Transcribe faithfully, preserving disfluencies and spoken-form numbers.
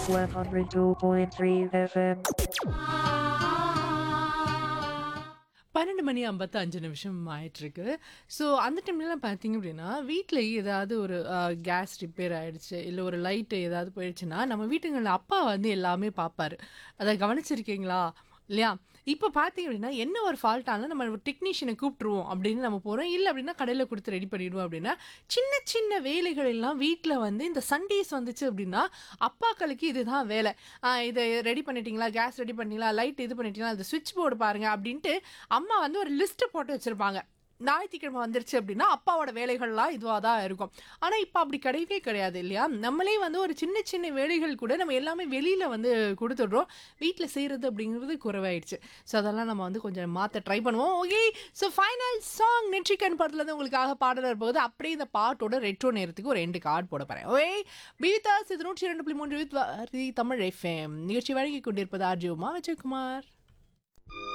one oh two point three F M. பன்னிரண்டு மணி ஐம்பத்தி ஐந்து நிமிஷம் ஆயிட்டிருக்கு. ஸோ, அந்த டைம்லலாம் பார்த்தீங்க அப்படின்னா, வீட்ல ஏதாவது ஒரு அ கேஸ் ரிப்பேர் ஆயிடுச்சு, இல்ல ஒரு லைட் ஏதாவது போயிடுச்சுன்னா, நம்ம வீட்டுங்கள்ல அப்பா வந்து எல்லாமே பார்ப்பாரு. அத கவனிச்சிருக்கீங்களா? இல்லையா? இப்ப பார்த்தீங்க அப்படின்னா, என்ன ஒரு ஃபால்ட் ஆனாலும் நம்ம ஒரு டெக்னீஷியன கூப்பிட்டுருவோம் அப்படின்னு நம்ம போறோம். இல்ல அப்படின்னா கடையில குடுத்து ரெடி பண்ணிடுவோம் அப்படின்னா, சின்ன சின்ன வேலைகள் எல்லாம் வீட்ல வந்து இந்த சண்டேஸ் வந்துச்சு அப்படின்னா, அப்பாக்களுக்கு இதுதான் வேலை. "ஆ இத ரெடி பண்ணிட்டீங்களா? கேஸ் ரெடி பண்ணிட்டீங்களா? லைட் இது பண்ணிட்டீங்களா? அந்த ஸ்விட்ச் போர்டு பாருங்க" அப்படின்ட்டு அம்மா வந்து ஒரு லிஸ்ட் போட்டு வச்சிருப்பாங்க. ஞாயிற்றுக்கிழமை வந்துருச்சு அப்படின்னா, அப்பாவோட வேலைகள்லாம் இதுவா தான் இருக்கும். ஆனா, இப்ப அப்படி கிடையவே கிடையாது இல்லையா? நம்மளே வந்து ஒரு சின்ன சின்ன வேலைகள் கூட நம்ம எல்லாமே வெளியில வந்து குடுத்துடுறோம். வீட்ல செய்றது அப்படிங்கிறது குறைவாயிடுச்சு. ஸோ, அதெல்லாம் நம்ம வந்து கொஞ்சம் மாத்த ட்ரை பண்ணுவோம். ஓகே. ஸோ, ஃபைனல் சாங் நெற்றிக்கண் படத்துலருந்து உங்களுக்காக பாடல் வரப்போகுது. அப்படியே இந்த பாட்டோட ரெட்ரோ நேரத்துக்கு ஒரு ரெண்டு கார்டு போட போறேன். ஓகே. பீதாஸ் இது நூற்று இரண்டு புள்ளி மூன்று வித் வாரி தமிழ் எஃப்எம். நிகழ்ச்சி வழங்கிக் கொண்டிருப்பது ஆர்ஜே உமா விஜயகுமார்.